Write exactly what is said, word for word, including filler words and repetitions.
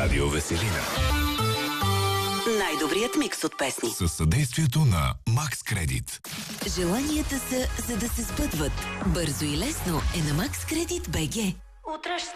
Радио Веселина. Най-добрият микс от песни. Със съдействието на Макс Кредит. Желанията са, за да се сбъдват. Бързо и лесно е на Макс Кредит БГ. Утре